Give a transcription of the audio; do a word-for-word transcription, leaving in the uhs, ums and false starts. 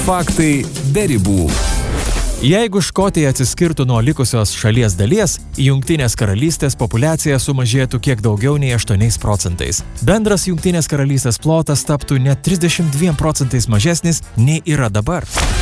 Faktai be ribų. Jeigu Škotija atsiskirtų nuo likusios šalies dalies, Jungtinės karalystės populiacija sumažėtų kiek daugiau nei aštuoniais procentais. Bendras Jungtinės karalystės plotas taptų net trisdešimt dviem procentais mažesnis nei yra dabar.